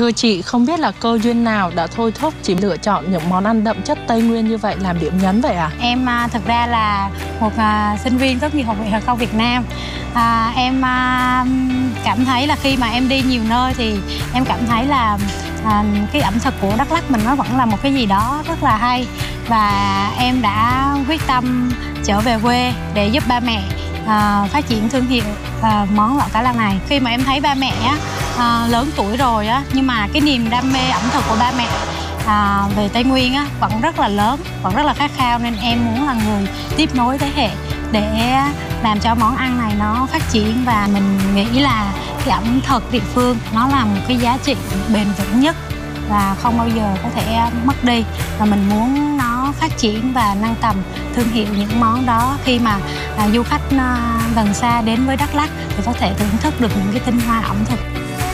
Thưa chị, không biết là cơ duyên nào đã thôi thúc chị lựa chọn những món ăn đậm chất Tây Nguyên như vậy làm điểm nhấn vậy ạ? Em thực ra là một sinh viên tốt nghiệp Học viện Hàng không Việt Nam. Em cảm thấy là khi mà em đi nhiều nơi thì em cảm thấy là cái ẩm thực của Đắk Lắk mình nó vẫn là một cái gì đó rất là hay. Và em đã quyết tâm trở về quê để giúp ba mẹ phát triển thương hiệu món lẩu cá lăng này. Khi mà em thấy ba mẹ lớn tuổi rồi á, nhưng mà cái niềm đam mê ẩm thực của ba mẹ về Tây Nguyên á, vẫn rất là lớn, vẫn rất là khát khao, nên em muốn là người tiếp nối thế hệ để làm cho món ăn này nó phát triển. Và mình nghĩ là cái ẩm thực địa phương nó là một cái giá trị bền vững nhất và không bao giờ có thể mất đi, và mình muốn nó phát triển và nâng tầm thương hiệu những món đó. Khi mà du khách gần xa đến với Đắk Lắk thì có thể thưởng thức được những cái tinh hoa ẩm thực.